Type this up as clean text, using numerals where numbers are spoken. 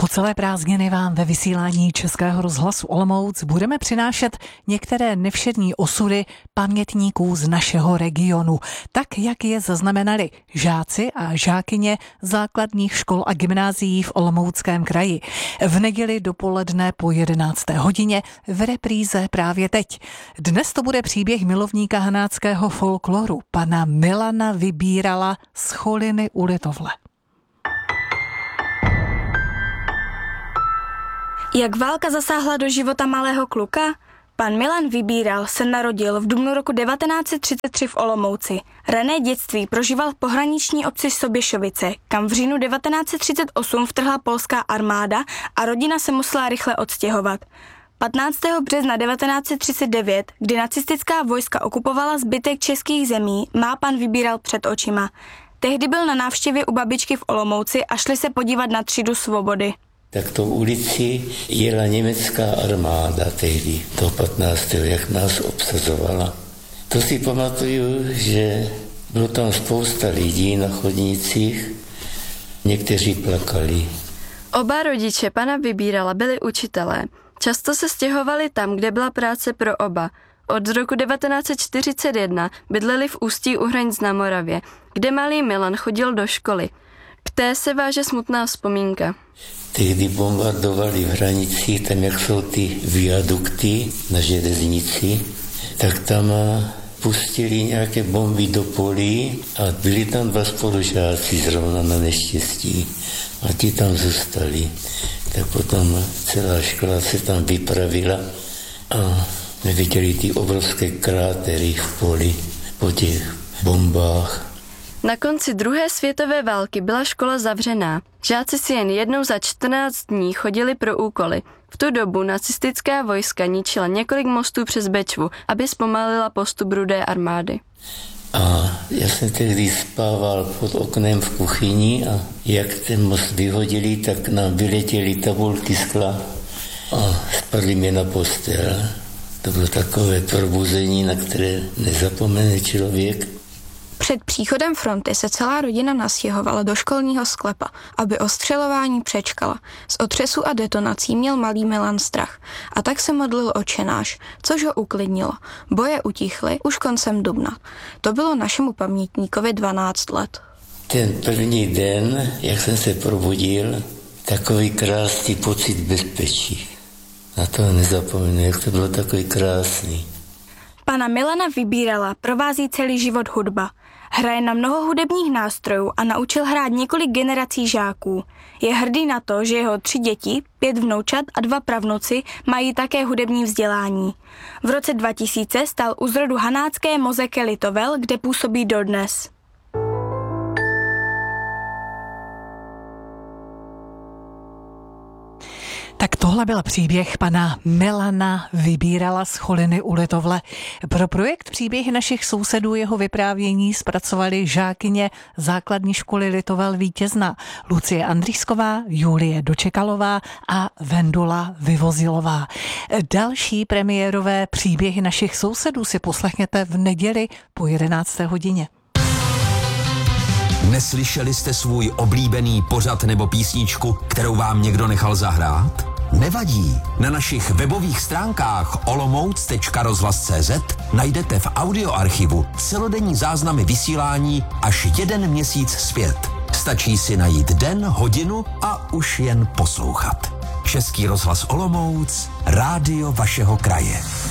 Po celé prázdniny vám ve vysílání Českého rozhlasu Olomouc budeme přinášet některé nevšední osudy pamětníků z našeho regionu, tak jak je zaznamenali žáci a žákyně základních škol a gymnázií v Olomouckém kraji. V neděli dopoledne po 11. hodině v repríze právě teď. Dnes to bude příběh milovníka hanáckého folkloru, pana Milana Vybírala z Choliny u Litovle. Jak válka zasáhla do života malého kluka? Pan Milan Vybíral se narodil v dubnu roku 1933 v Olomouci. Rané dětství prožíval v pohraniční obci Soběšovice, kam v říjnu 1938 vtrhla polská armáda a rodina se musela rychle odstěhovat. 15. března 1939, kdy nacistická vojska okupovala zbytek českých zemí, má pan Vybíral před očima. Tehdy byl na návštěvě u babičky v Olomouci a šli se podívat na třídu Svobody. Tak tou ulici jela německá armáda tehdy, toho 15. jak nás obsazovala. To si pamatuju, že bylo tam spousta lidí na chodnících, někteří plakali. Oba rodiče pana Vybírala byli učitelé. Často se stěhovali tam, kde byla práce pro oba. Od roku 1941 bydleli v Ústí u Hranic na Moravě, kde malý Milan chodil do školy. K té se váže smutná vzpomínka. Tehdy bombardovali v Hranicích, tam jak jsou ty viadukty na železnici, tak tam pustili nějaké bomby do polí a byli tam dva spolužáci zrovna na neštěstí a ti tam zůstali. Tak potom celá škola se tam vypravila a my viděli ty obrovské krátery v poli po těch bombách. Na konci druhé světové války byla škola zavřená. Žáci si jen jednou za 14 dní chodili pro úkoly. V tu dobu nacistická vojska ničila několik mostů přes Bečvu, aby zpomalila postup Rudé armády. A já jsem tehdy spával pod oknem v kuchyni a jak ten most vyhodili, tak nám vyletěly tabulky skla a spadly mě na postel. To bylo takové probuzení, na které nezapomene člověk. Před příchodem fronty se celá rodina nastěhovala do školního sklepa, aby ostřelování přečkala. Z otřesu a detonací měl malý Milan strach a tak se modlil Otčenáš, což ho uklidnilo. Boje utichly už koncem dubna. To bylo našemu pamětníkovi 12 let. Ten první den, jak jsem se probudil, takový krásný pocit bezpečí. Na to nezapomenu, jak to bylo takový krásný. Pana Milana Vybírala provází celý život hudba. Hraje na mnoho hudebních nástrojů a naučil hrát několik generací žáků. Je hrdý na to, že jeho 3 děti, 5 vnoučat a 2 pravnuci mají také hudební vzdělání. V roce 2000 stal u zrodu hanácké Mozeke Litovel, kde působí dodnes. Tak tohle byl příběh pana Milana Vybírala z Choliny u Litovle. Pro projekt Příběhy našich sousedů jeho vyprávění zpracovali žákyně základní školy Litovel Vítězna Lucie Andrýsková, Julie Dočekalová a Vendula Vyvozilová. Další premiérové Příběhy našich sousedů si poslechněte v neděli po 11. hodině. Neslyšeli jste svůj oblíbený pořad nebo písničku, kterou vám někdo nechal zahrát? Nevadí. Na našich webových stránkách olomouc.rozhlas.cz najdete v audioarchivu celodenní záznamy vysílání až 1 měsíc zpět. Stačí si najít den, hodinu a už jen poslouchat. Český rozhlas Olomouc, rádio vašeho kraje.